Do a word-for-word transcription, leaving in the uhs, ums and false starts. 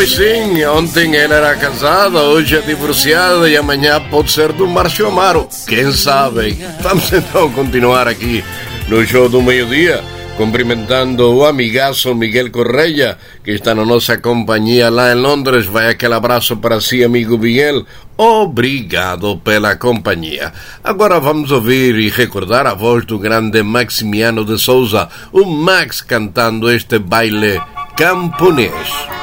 sim, ontem ela era casada, hoje é divorciada e amanhã pode ser do Márcio Amaro. Quem sabe? Vamos então continuar aqui no Show do Meio-Dia, cumprimentando o amigaço Miguel Correia, que está na nossa companhia lá em Londres. Vai aquele abraço para si, amigo Miguel. Obrigado pela companhia. Agora vamos ouvir e recordar a voz do grande Maximiano de Souza, o Max cantando este baile camponês.